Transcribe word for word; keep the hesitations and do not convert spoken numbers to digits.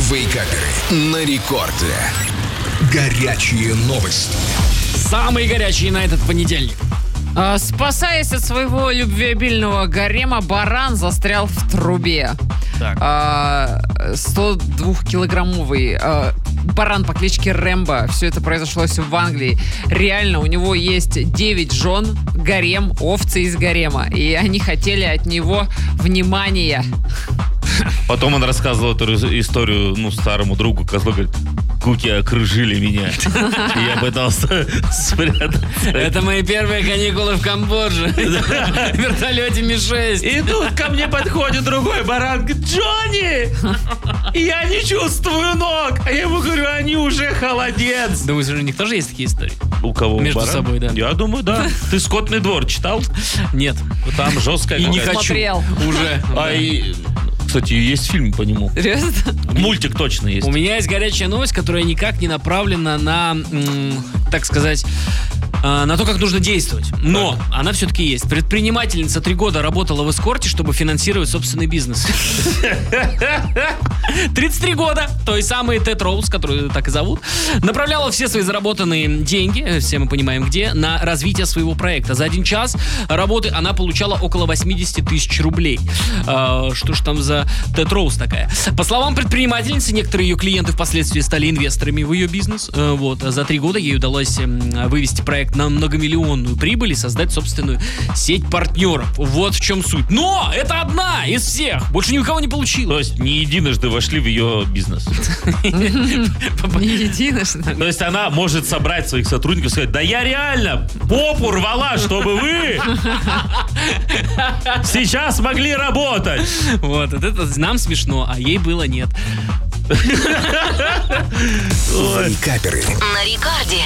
Вейкаперы на рекорде. Горячие новости. Самые горячие на этот понедельник. А, Спасаясь от своего любвеобильного гарема, баран застрял в трубе. Так. А, сто двухкилограммовый а, баран по кличке Рэмбо. Все это произошло все в Англии. Реально, у него есть девять жен, гарем, овцы из гарема. И они хотели от него внимания. Потом он рассказывал эту историю, ну, старому другу, козлу, говорит: куки окружили меня. И я пытался спрятаться. Это мои первые каникулы в Камбодже. В вертолете Ми шесть. И тут ко мне подходит другой баран, говорит: Джонни, я не чувствую ног. А я ему говорю: они уже холодец. Думаешь, у них тоже есть такие истории? У кого? Между баран? собой, да. Я думаю, да. Ты «Скотный двор» читал? Нет. Там жесткая И не какая-то. хочу. Смотрел. Уже. А Да. и, кстати, есть фильм по нему. Серьезно? Мультик точно есть. У меня есть горячая новость, которая никак не направлена на, м, так сказать, э, на то, как нужно действовать. Но Так. она все-таки есть. Предпринимательница три года работала в эскорте, чтобы финансировать собственный бизнес. тридцать три года, той самой Тед Роуз, которую так и зовут, направляла все свои заработанные деньги, все мы понимаем где, на развитие своего проекта. За один час работы она получала около восемьдесят тысяч рублей. А, что ж там за Тед Роуз такая? По словам предпринимательницы, некоторые ее клиенты впоследствии стали инвесторами в ее бизнес. А, вот. За три года ей удалось м, вывести проект на многомиллионную прибыль и создать собственную сеть партнеров. Вот в чем суть. Но это одна из всех. Больше ни у кого не То получилось. есть не единожды вошли в ее бизнес. Не единожды. То есть она может собрать своих сотрудников и сказать: да я реально попу рвала, чтобы вы сейчас могли работать. Вот, вот это нам смешно, а ей было нет. Вейкаперы. На рекорде.